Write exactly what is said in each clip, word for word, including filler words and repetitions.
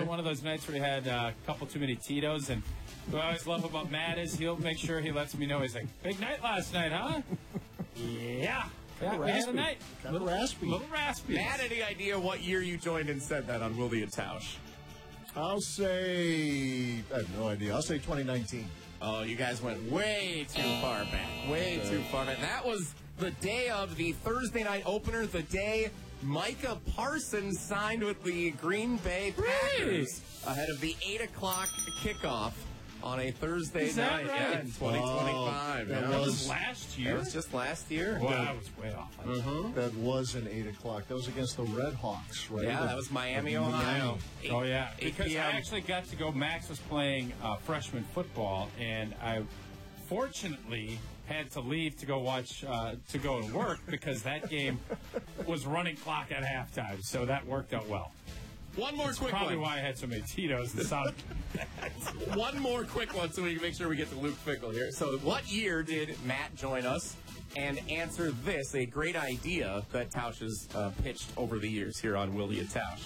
one of those nights where he had uh, a couple too many Tito's. And what I always love about Matt is he'll make sure he lets me know. He's like, big night last night, huh? Yeah. Yeah, we had a night. Kind of raspy. Little raspy. Matt, any idea what year you joined and said that on Willie and Tausch? I'll say, I have no idea. I'll say twenty nineteen. Oh, you guys went way too far back. Way Okay. too far back. That was the day of the Thursday night opener, the day Micah Parsons signed with the Green Bay Packers Really? ahead of the eight o'clock kickoff on a Thursday Is that night. right? Yeah, in twenty twenty-five. Oh, that yeah. That was- was last That year. was just last year. Wow, I was way off. Mm-hmm. That was an eight o'clock. That was against the Red Hawks, right? Yeah, The- that was Miami, the Ohio. Eight- Oh, yeah. eight Because I p.m. actually got to go. Max was playing uh, freshman football, and I fortunately had to leave to go watch, uh, to go and work because that game was running clock at halftime. So that worked out well. One more quick Probably one. why I had so many Tito's and sound. One more quick one so we can make sure we get to Luke Fickle here. So what year did Matt join us? And answer this, a great idea that Tausch has uh, pitched over the years here on Willie and Tausch.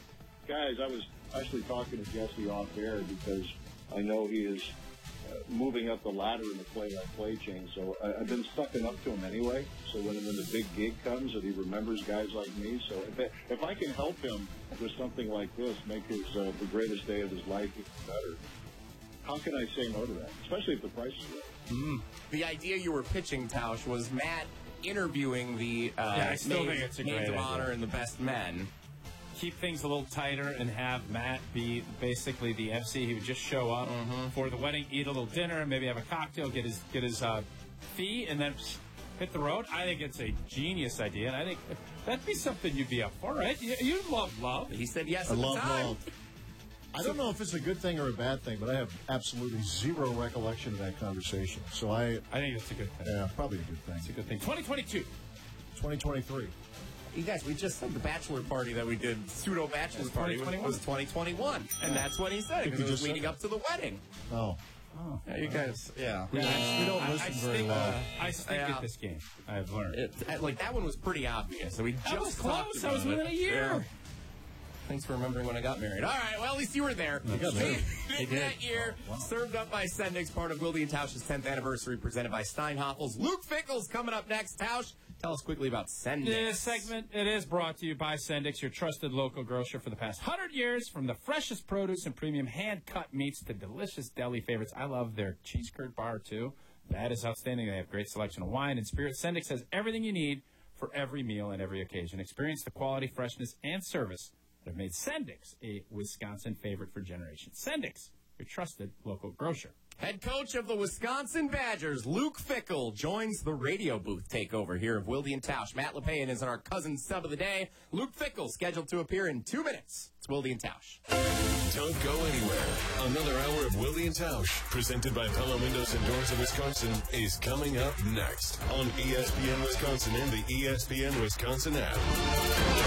Guys, I was actually talking to Jesse off air because I know he is uh, moving up the ladder in the play-by-play chain. So I, I've been sucking up to him anyway. So when, when the big gig comes and he remembers guys like me, so if I, if I can help him with something like this, make his uh, the greatest day of his life even better, how can I say no to that? Especially if the price is right. Mm. The idea you were pitching, Tausch, was Matt interviewing the uh, Yeah, I still maids, think it's a maids great of idea. honor and the best men. Keep things a little tighter and have Matt be basically the M C. He would just show up for the wedding, eat a little dinner, maybe have a cocktail, get his get his uh, fee, and then hit the road. I think it's a genius idea, and I think that'd be something you'd be up for, right? You, you love love. He said yes I at the love time. love. I don't know if it's a good thing or a bad thing, but I have absolutely zero recollection of that conversation. So I, I think it's a good thing. yeah, probably a good It's a thing. good thing. twenty twenty-two. twenty twenty-three. You guys, we just said the bachelor party that we did, pseudo bachelor That's party, twenty twenty-one. was twenty twenty-one. And that's what he said, think because he it was just said leading that. up to the wedding. Oh. Yeah, you guys, yeah. We don't I, listen I very stink, well. uh, I stink Yeah. at this game. I've learned. It, like, that one was pretty obvious. So we That just was talked close. about That was within it. a year. Yeah. Thanks for remembering when I got married. All right, well, at least you were there. I got married. In that year, served up by Sendix, part of Willie and Tausch's tenth anniversary, presented by Steinhoffel's. Luke Fickle's coming up next. Tausch, tell us quickly about Sendix. This segment, it is brought to you by Sendix, your trusted local grocer for the past hundred years. From the freshest produce and premium hand-cut meats to delicious deli favorites. I love their cheese curd bar, too. That is outstanding. They have great selection of wine and spirits. Sendix has everything you need for every meal and every occasion. Experience the quality, freshness, and service that have made Sendix a Wisconsin favorite for generations. Sendix, your trusted local grocer. Head coach of the Wisconsin Badgers, Luke Fickle, joins the radio booth takeover here of Willie and Tausch. Matt LePayan is our cousin sub of the day. Luke Fickle scheduled to appear in two minutes. It's Willie and Tausch. Don't go anywhere. Another hour of Willie and Tausch, presented by Palo Windows and Doors of Wisconsin, is coming up next on E S P N Wisconsin and the E S P N Wisconsin app.